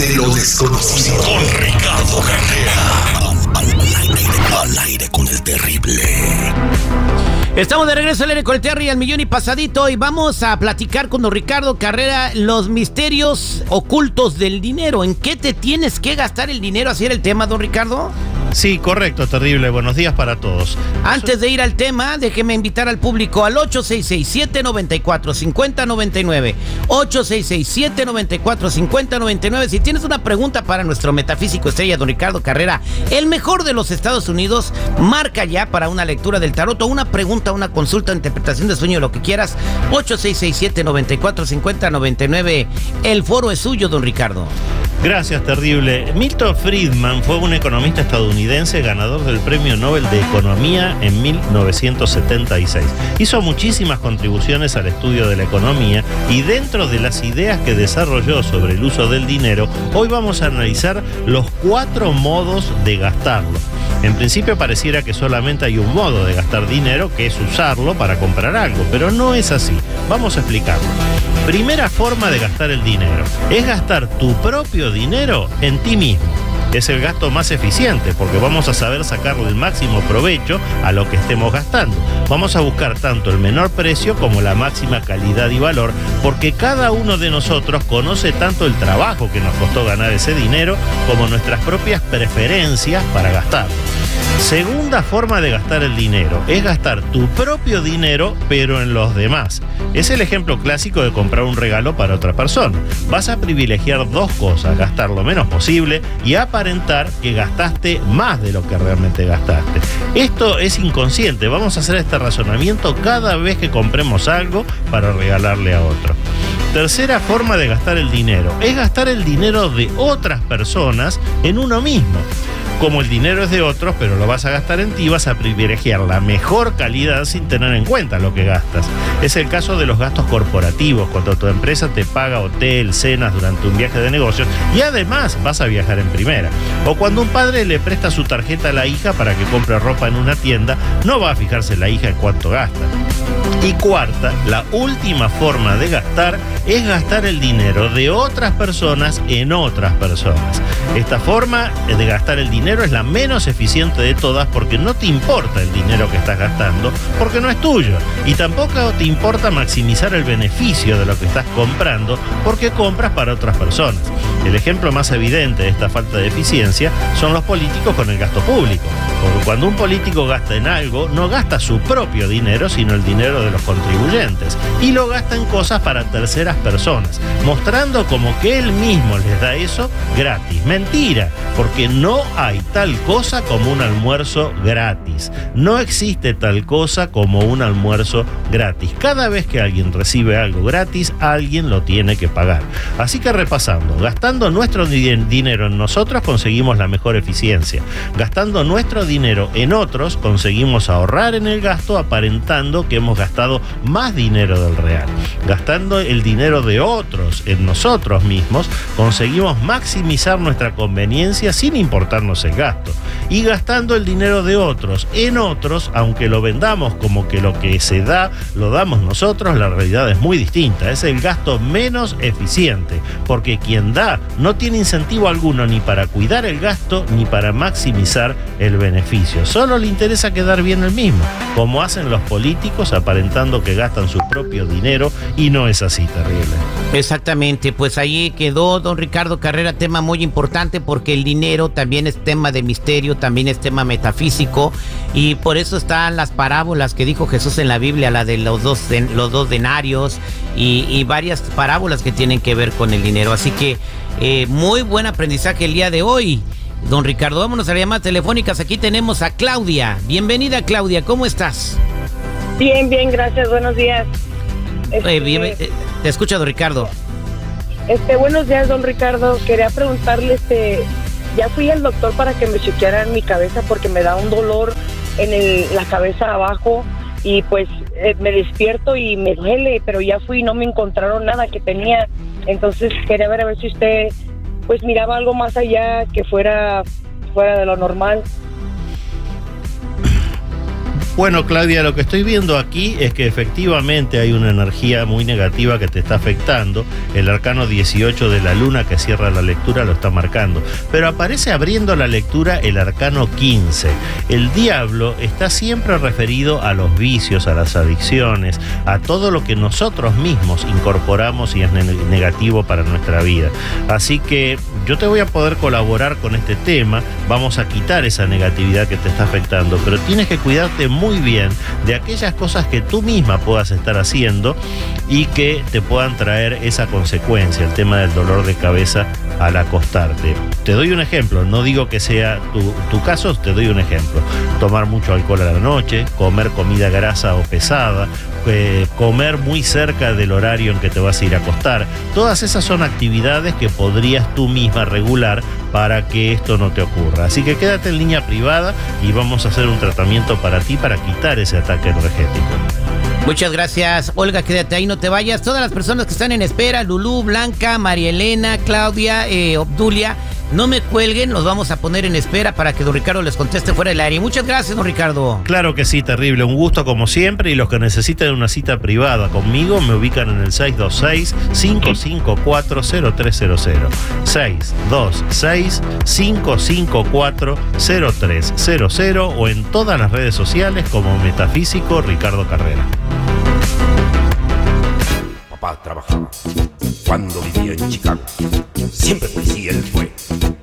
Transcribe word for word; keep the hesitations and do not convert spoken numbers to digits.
de lo desconocido. Con Ricardo Carrera. Al, al, al, aire, al aire con el terrible. Estamos de regreso al aire con el Terry al millón y pasadito y vamos a platicar con don Ricardo Carrera los misterios ocultos del dinero. ¿En qué te tienes que gastar el dinero? ¿Así era el tema, don Ricardo? Sí, correcto, terrible. Buenos días para todos. Antes de ir al tema, déjeme invitar al público al ocho seis seis, siete nueve cuatro, cinco cero nueve nueve. ocho seis seis, siete nueve cuatro, cinco cero nueve nueve. Si tienes una pregunta para nuestro metafísico estrella, don Ricardo Carrera, el mejor de los Estados Unidos, marca ya para una lectura del tarot o una pregunta, una consulta, interpretación de sueño, lo que quieras. ocho seis seis, siete nueve cuatro, cinco cero nueve nueve. El foro es suyo, don Ricardo. Gracias, terrible. Milton Friedman fue un economista estadounidense ganador del Premio Nobel de Economía en mil novecientos setenta y seis. Hizo muchísimas contribuciones al estudio de la economía y dentro de las ideas que desarrolló sobre el uso del dinero, hoy vamos a analizar los cuatro modos de gastarlo. En principio pareciera que solamente hay un modo de gastar dinero, que es usarlo para comprar algo, pero no es así. Vamos a explicarlo. Primera forma de gastar el dinero es gastar tu propio dinero en ti mismo. Es el gasto más eficiente porque vamos a saber sacarle el máximo provecho a lo que estemos gastando. Vamos a buscar tanto el menor precio como la máxima calidad y valor, porque cada uno de nosotros conoce tanto el trabajo que nos costó ganar ese dinero como nuestras propias preferencias para gastarlo. Segunda forma de gastar el dinero es gastar tu propio dinero pero en los demás. Es el ejemplo clásico de comprar un regalo para otra persona. Vas a privilegiar dos cosas: gastar lo menos posible y aparentar que gastaste más de lo que realmente gastaste. Esto es inconsciente. Vamos a hacer este razonamiento cada vez que compremos algo para regalarle a otro. Tercera forma de gastar el dinero es gastar el dinero de otras personas en uno mismo. Como el dinero es de otros, pero lo vas a gastar en ti, vas a privilegiar la mejor calidad sin tener en cuenta lo que gastas. Es el caso de los gastos corporativos, cuando tu empresa te paga hotel, cenas durante un viaje de negocios y además vas a viajar en primera. O cuando un padre le presta su tarjeta a la hija para que compre ropa en una tienda, no va a fijarse la hija en cuánto gasta. Y cuarta, la última forma de gastar es gastar el dinero de otras personas en otras personas. Esta forma de gastar el dinero es la menos eficiente de todas porque no te importa el dinero que estás gastando, porque no es tuyo. Y tampoco te importa maximizar el beneficio de lo que estás comprando porque compras para otras personas. El ejemplo más evidente de esta falta de eficiencia son los políticos con el gasto público. Porque cuando un político gasta en algo, no gasta su propio dinero, sino el dinero de los contribuyentes. Y lo gasta en cosas para terceras personas, mostrando como que él mismo les da eso gratis. Mentira, porque no hay tal cosa como un almuerzo gratis. No existe tal cosa como un almuerzo gratis. Cada vez que alguien recibe algo gratis, alguien lo tiene que pagar. Así que repasando, gastando nuestro dinero en nosotros conseguimos la mejor eficiencia. Gastando nuestro dinero en otros conseguimos ahorrar en el gasto aparentando que hemos gastado más dinero del real. Gastando el dinero de otros en nosotros mismos conseguimos maximizar nuestra conveniencia sin importarnos el gasto. Y gastando el dinero de otros en otros, aunque lo vendamos como que lo que se da lo damos nosotros, la realidad es muy distinta. Es el gasto menos eficiente, porque quien da no tiene incentivo alguno ni para cuidar el gasto ni para maximizar el beneficio. Solo le interesa quedar bien el mismo, como hacen los políticos aparentando que gastan su propio dinero, y no es así, terrible. Exactamente, pues ahí quedó don Ricardo Carrera, tema muy importante porque el dinero también es tema de misterio, también es tema metafísico, y por eso están las parábolas que dijo Jesús en la Biblia, la de los dos, de, los dos denarios y, y varias parábolas que tienen que ver con el dinero. Así que eh, muy buen aprendizaje el día de hoy, don Ricardo. Vámonos a las llamadas telefónicas. Aquí tenemos a Claudia. Bienvenida, Claudia, ¿cómo estás? Bien, bien, gracias, buenos días. Este, eh, bien, eh, te escucha don Ricardo. Este, buenos días, don Ricardo. Quería preguntarle, este, ya fui al doctor para que me chequearan mi cabeza porque me da un dolor en el, la cabeza abajo y pues eh, me despierto y me duele, pero ya fui y no me encontraron nada que tenía. Entonces quería ver a ver si usted pues miraba algo más allá que fuera fuera de lo normal. Bueno, Claudia, lo que estoy viendo aquí es que efectivamente hay una energía muy negativa que te está afectando. El arcano dieciocho de la luna que cierra la lectura lo está marcando. Pero aparece abriendo la lectura el arcano quince. El diablo está siempre referido a los vicios, a las adicciones, a todo lo que nosotros mismos incorporamos y es negativo para nuestra vida. Así que yo te voy a poder colaborar con este tema. Vamos a quitar esa negatividad que te está afectando, pero tienes que cuidarte muy bien de aquellas cosas que tú misma puedas estar haciendo y que te puedan traer esa consecuencia, el tema del dolor de cabeza al acostarte. Te doy un ejemplo, no digo que sea tu, tu caso, te doy un ejemplo. Tomar mucho alcohol a la noche, comer comida grasa o pesada, eh, comer muy cerca del horario en que te vas a ir a acostar. Todas esas son actividades que podrías tú misma regular para que esto no te ocurra. Así que quédate en línea privada y vamos a hacer un tratamiento para ti para quitar ese ataque energético. Muchas gracias, Olga, quédate ahí, no te vayas. Todas las personas que están en espera, Lulú, Blanca, María Elena, Claudia, eh, Obdulia, no me cuelguen, los vamos a poner en espera para que don Ricardo les conteste fuera del aire. Muchas gracias, don Ricardo. Claro que sí, terrible, un gusto como siempre, y los que necesiten una cita privada conmigo me ubican en el seis dos seis, cinco cinco cuatro, cero tres cero cero. seis dos seis, cinco cinco cuatro, cero tres cero cero o en todas las redes sociales como Metafísico Ricardo Carrera. Papá trabajaba cuando vivía en Chicago. Siempre policía él fue.